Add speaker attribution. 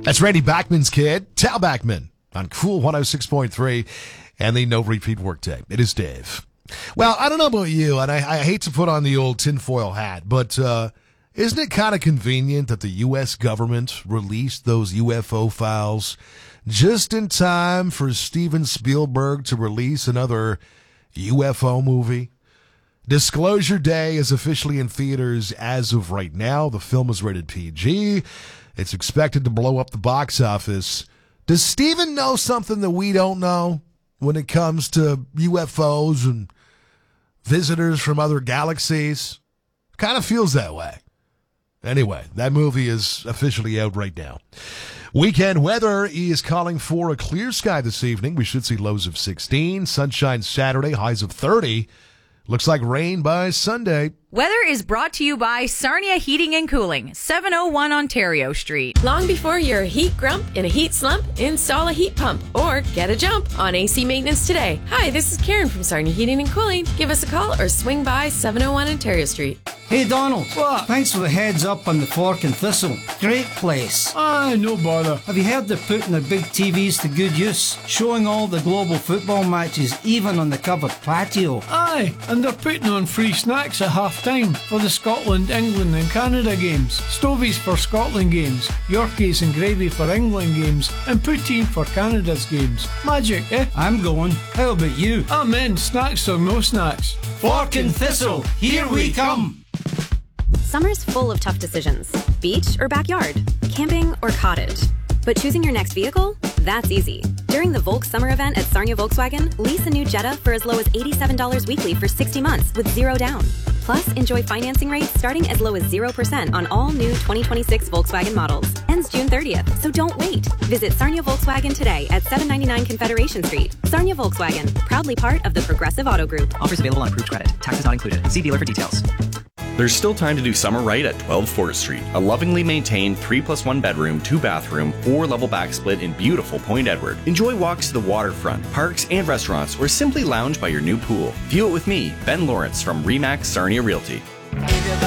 Speaker 1: That's Randy Bachman's kid, Tal Bachman, on Cool 106.3 and the No Repeat Workday. It is Dave. Well, I don't know about you, and I hate to put on the old tinfoil hat, but isn't it kind of convenient that the U.S. government released those UFO files just in time for Steven Spielberg to release another UFO movie? Disclosure Day is officially in theaters as of right now. The film is rated PG. It's expected to blow up the box office. Does Steven know something that we don't know when it comes to UFOs and visitors from other galaxies? Kind of feels that way. Anyway, that movie is officially out right now. Weekend weather is calling for a clear sky this evening. We should see lows of 16. Sunshine Saturday, highs of 30. Looks like rain by Sunday.
Speaker 2: Weather is brought to you by Sarnia Heating and Cooling, 701 Ontario Street.
Speaker 3: Long before you're a heat grump in a heat slump, install a heat pump or get a jump on AC maintenance today. Hi, this is Karen from Sarnia Heating and Cooling. Give us a call or swing by 701 Ontario Street.
Speaker 4: Hey Donald,
Speaker 5: what?
Speaker 4: Thanks for the heads up on the Fork and Thistle. Great place.
Speaker 5: No bother.
Speaker 4: Have you heard they're putting their big TVs to good use? Showing all the global football matches even on the covered patio.
Speaker 5: Aye, and they're putting on free snacks at half-time for the Scotland, England and Canada games. Stovies for Scotland games, Yorkies and gravy for England games, and poutine for Canada's games. Magic, eh?
Speaker 4: I'm going. How about you?
Speaker 5: Amen, snacks or no snacks.
Speaker 4: Fork and Thistle, here we come.
Speaker 6: Summer's full of tough decisions. Beach or backyard? Camping or cottage? But choosing your next vehicle? That's easy. During the Volk Summer event at Sarnia Volkswagen, lease a new Jetta for as low as $87 weekly for 60 months with zero down. Plus, enjoy financing rates starting as low as 0% on all new 2026 Volkswagen models. Ends June 30th, so don't wait. Visit Sarnia Volkswagen today at 799 Confederation Street. Sarnia Volkswagen, proudly part of the Progressive Auto Group.
Speaker 7: Offers available on approved credit. Taxes not included. See dealer for details.
Speaker 8: There's still time to do summer right at 12 4th Street, a lovingly maintained 3+1 bedroom, 2-bathroom, 4-level backsplit in beautiful Point Edward. Enjoy walks to the waterfront, parks and restaurants, or simply lounge by your new pool. View it with me, Ben Lawrence from RE/MAX Sarnia Realty.